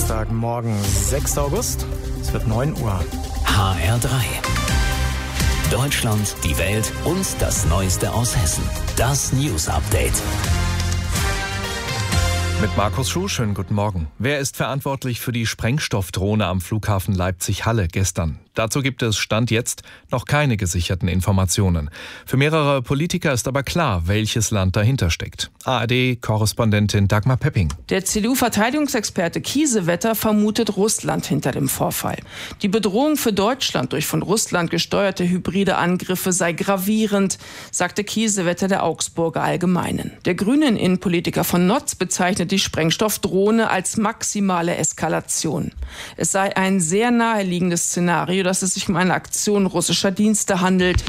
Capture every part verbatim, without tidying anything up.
Donnerstagmorgen, sechster August. Es wird neun Uhr. H R drei. Deutschland, die Welt und das Neueste aus Hessen. Das News Update. Mit Markus Schuh, schönen guten Morgen. Wer ist verantwortlich für die Sprengstoffdrohne am Flughafen Leipzig-Halle gestern? Dazu gibt es Stand jetzt noch keine gesicherten Informationen. Für mehrere Politiker ist aber klar, welches Land dahinter steckt. A R D-Korrespondentin Dagmar Pepping. Der C D U-Verteidigungsexperte Kiesewetter vermutet Russland hinter dem Vorfall. Die Bedrohung für Deutschland durch von Russland gesteuerte hybride Angriffe sei gravierend, sagte Kiesewetter der Augsburger Allgemeinen. Der grünen Innenpolitiker von Notz bezeichnet die Sprengstoffdrohne als maximale Eskalation. Es sei ein sehr naheliegendes Szenario, dass es sich um eine Aktion russischer Dienste handelt.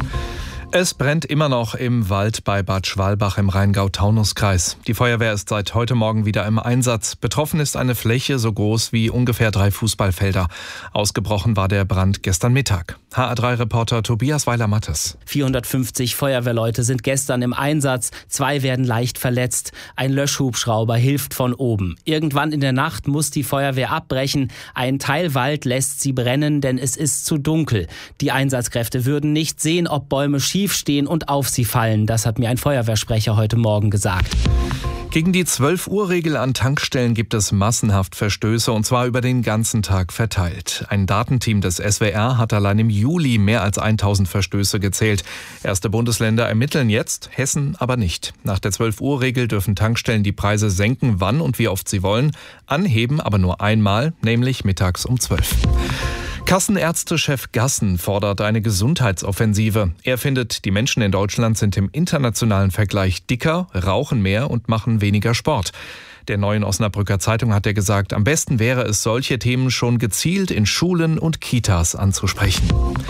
Es brennt immer noch im Wald bei Bad Schwalbach im Rheingau-Taunus-Kreis. Die Feuerwehr ist seit heute Morgen wieder im Einsatz. Betroffen ist eine Fläche so groß wie ungefähr drei Fußballfelder. Ausgebrochen war der Brand gestern Mittag. H R drei Reporter Tobias Weiler-Mattes. vierhundertfünfzig Feuerwehrleute sind gestern im Einsatz. Zwei werden leicht verletzt. Ein Löschhubschrauber hilft von oben. Irgendwann in der Nacht muss die Feuerwehr abbrechen. Ein Teil Wald lässt sie brennen, denn es ist zu dunkel. Die Einsatzkräfte würden nicht sehen, ob Bäume schief stehen und auf sie fallen. Das hat mir ein Feuerwehrsprecher heute Morgen gesagt. Gegen die zwölf Uhr Regel an Tankstellen gibt es massenhaft Verstöße, und zwar über den ganzen Tag verteilt. Ein Datenteam des S W R hat allein im Juli mehr als tausend Verstöße gezählt. Erste Bundesländer ermitteln jetzt, Hessen aber nicht. Nach der zwölf Uhr Regel dürfen Tankstellen die Preise senken, wann und wie oft sie wollen, anheben aber nur einmal, nämlich mittags um zwölf. Kassenärztechef Gassen fordert eine Gesundheitsoffensive. Er findet, die Menschen in Deutschland sind im internationalen Vergleich dicker, rauchen mehr und machen weniger Sport. Der Neuen Osnabrücker Zeitung hat er gesagt, am besten wäre es, solche Themen schon gezielt in Schulen und Kitas anzusprechen.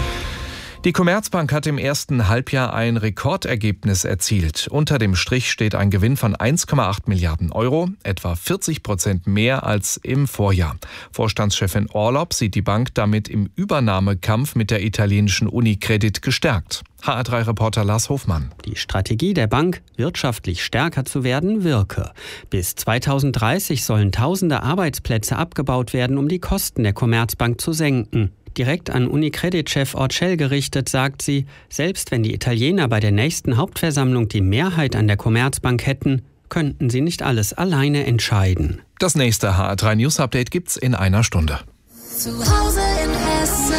Die Commerzbank hat im ersten Halbjahr ein Rekordergebnis erzielt. Unter dem Strich steht ein Gewinn von eins Komma acht Milliarden Euro, etwa vierzig Prozent mehr als im Vorjahr. Vorstandschefin Orlopp sieht die Bank damit im Übernahmekampf mit der italienischen Unicredit gestärkt. H R drei Reporter Lars Hofmann. Die Strategie der Bank, wirtschaftlich stärker zu werden, wirke. Bis zweitausenddreißig sollen tausende Arbeitsplätze abgebaut werden, um die Kosten der Commerzbank zu senken. Direkt an Unicredit-Chef Orcel gerichtet, sagt sie, selbst wenn die Italiener bei der nächsten Hauptversammlung die Mehrheit an der Commerzbank hätten, könnten sie nicht alles alleine entscheiden. Das nächste H R drei News Update gibt's in einer Stunde. Zu Hause in Hessen.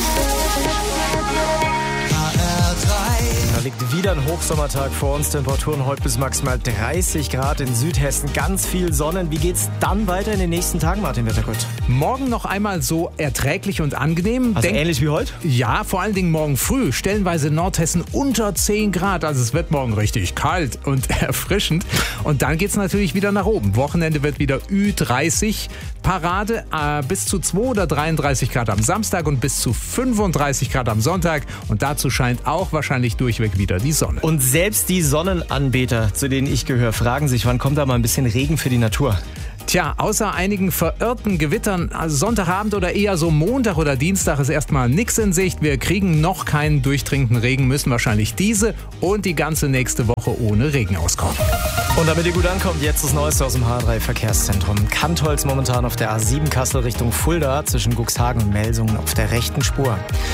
Da liegt wieder ein Hochsommertag vor uns. Temperaturen heute bis maximal dreißig Grad in Südhessen. Ganz viel Sonne. Wie geht's dann weiter in den nächsten Tagen, Martin Wettergott? Morgen noch einmal so erträglich und angenehm. Also Denk, ähnlich wie heute? Ja, vor allen Dingen morgen früh. Stellenweise in Nordhessen unter zehn Grad. Also es wird morgen richtig kalt und erfrischend. Und dann geht's natürlich wieder nach oben. Wochenende wird wieder Ü dreißig. Parade äh, bis zu zwei oder dreiunddreißig Grad am Samstag und bis zu fünfunddreißig Grad am Sonntag. Und dazu scheint auch wahrscheinlich durchweg wieder die Sonne. Und selbst die Sonnenanbeter, zu denen ich gehöre, fragen sich, wann kommt da mal ein bisschen Regen für die Natur? Tja, außer einigen verirrten Gewittern, also Sonntagabend oder eher so Montag oder Dienstag ist erstmal nichts in Sicht. Wir kriegen noch keinen durchdringenden Regen, müssen wahrscheinlich diese und die ganze nächste Woche ohne Regen auskommen. Und damit ihr gut ankommt, jetzt das Neueste aus dem H R drei Verkehrszentrum. Kantholz momentan auf der A sieben Kassel Richtung Fulda zwischen Cuxhagen und Melsungen auf der rechten Spur.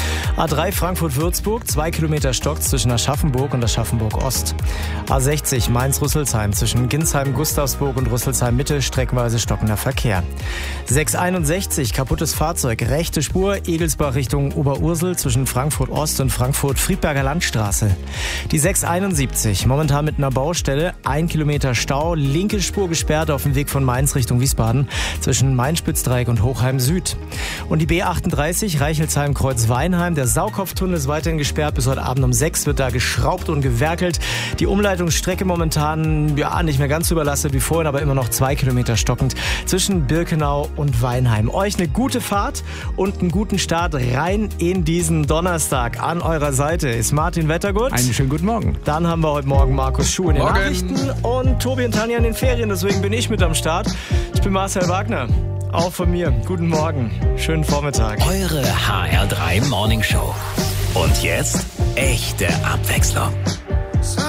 A drei Frankfurt-Würzburg, zwei Kilometer Stock zwischen Aschaffenburg und Aschaffenburg-Ost. A sechzig Mainz-Rüsselsheim zwischen Ginsheim-Gustavsburg und Rüsselsheim-Mitte streckenweise stockender Verkehr. sechshunderteinundsechzig kaputtes Fahrzeug, rechte Spur, Egelsbach Richtung Oberursel zwischen Frankfurt-Ost und Frankfurt-Friedberger Landstraße. Die sechshunderteinundsiebzig momentan mit einer Baustelle, ein Kilometer Stau, linke Spur gesperrt auf dem Weg von Mainz Richtung Wiesbaden zwischen Main-Spitzdreieck und Hochheim Süd. Und die B achtunddreißig Reichelsheim-Kreuz-Weinheim, der Saukopftunnel ist weiterhin gesperrt, bis heute Abend um sechs wird da geschraubt und gewerkelt. Die Umleitungsstrecke momentan ja nicht mehr ganz so überlastet wie vorhin, aber immer noch zwei Kilometer stockend zwischen Birkenau und Weinheim. Euch eine gute Fahrt und einen guten Start rein in diesen Donnerstag. An eurer Seite ist Martin Wettergott. Einen schönen guten Morgen. Dann haben wir heute Morgen Markus Schuh in den Morgen. Nachrichten und Tobi und Tanja in den Ferien, deswegen bin ich mit am Start. Ich bin Marcel Wagner. Auch von mir. Guten Morgen. Schönen Vormittag. Eure H R drei Morning Show. Und jetzt echte Abwechslung.